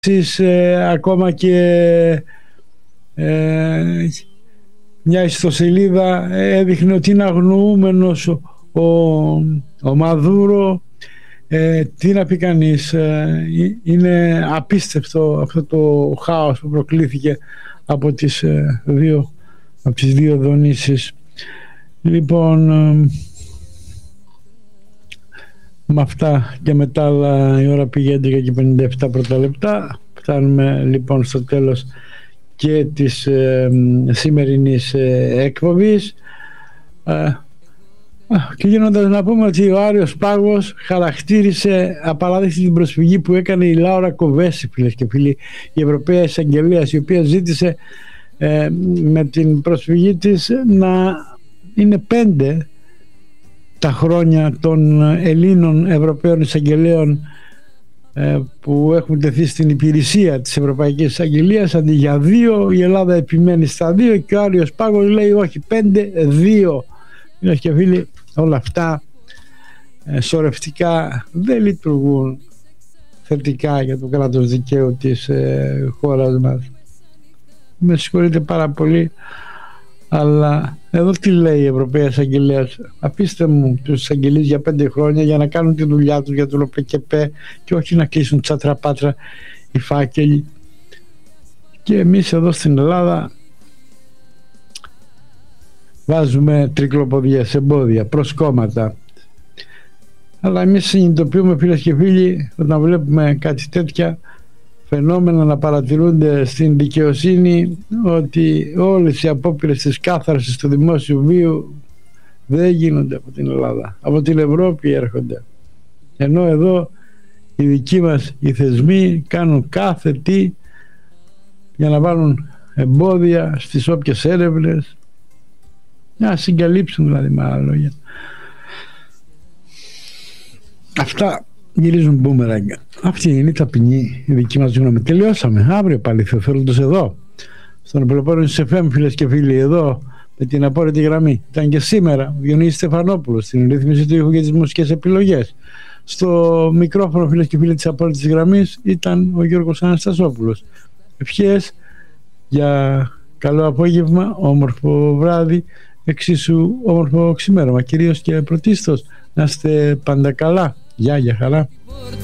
ακόμα και μια ιστοσελίδα έδειχνε ότι είναι αγνοούμενος ο Μαδούρο. Τι να πει κανείς, είναι απίστευτο αυτό το χάος που προκλήθηκε από τις δύο δονήσεις. Λοιπόν, με αυτά και μετά η ώρα πήγε 11 και 57 πρώτα λεπτά. Φτάνουμε λοιπόν στο τέλος και της σημερινής εκπομπής. Κλείνοντας να πούμε ότι ο Άριος Πάγος χαρακτήρισε απαράδεκτη την προσφυγή που έκανε η Λάουρα Κοβέση, φίλες και φίλοι, η Ευρωπαία Εισαγγελίας, η οποία ζήτησε με την προσφυγή της να είναι 5 τα χρόνια των Ελλήνων Ευρωπαίων Εισαγγελέων που έχουν τεθεί στην υπηρεσία της Ευρωπαϊκής Εισαγγελίας, αντί για 2. Η Ελλάδα επιμένει στα 2 και ο Άριος Πάγος λέει όχι, 5-2. Φίλες και φίλοι, όλα αυτά σωρευτικά δεν λειτουργούν θετικά για το κράτος δικαίου της χώρας μας. Με συγχωρείτε πάρα πολύ, αλλά εδώ τι λέει η Ευρωπαία Εισαγγελίας? Αφήστε μου τους εισαγγελείς για 5 χρόνια για να κάνουν τη δουλειά τους για το ΟΠΕΚΕΠΕ και όχι να κλείσουν τσάτρα-πάτρα οι φάκελοι. Και εμείς εδώ στην Ελλάδα βάζουμε τρικλοποδιές, εμπόδια, προσκόμματα. Αλλά εμείς συνειδητοποιούμε, φίλες και φίλοι, όταν βλέπουμε κάτι τέτοια φαινόμενα να παρατηρούνται στην δικαιοσύνη, ότι όλες οι απόπειρες της κάθαρσης του δημόσιου βίου δεν γίνονται από την Ελλάδα, από την Ευρώπη έρχονται. Ενώ εδώ οι δικοί μας οι θεσμοί κάνουν κάθε τι για να βάλουν εμπόδια στις όποιες έρευνες, να συγκαλύψουν δηλαδή, με άλλα λόγια. Αυτά γυρίζουν μπούμεραγκ. Αυτή είναι η ταπεινή η δική μας γνώμη. Τελειώσαμε. Αύριο πάλι θέλοντας εδώ στον Πελοπόννησο FM, φίλες και φίλοι, εδώ με την απόρριτη γραμμή. Ήταν και σήμερα ο Διονύσης Στεφανόπουλος στην ρύθμιση του ήχου και τις μουσικές επιλογές. Στο μικρόφωνο, φίλες και φίλοι, της απόρριτης γραμμής ήταν ο Γιώργος Αναστασόπουλος. Ευχές για καλό απόγευμα, όμορφο βράδυ, εξίσου όμορφο ξημέρωμα, κυρίως και πρωτίστως να είστε πάντα καλά. Γεια, για χαρά.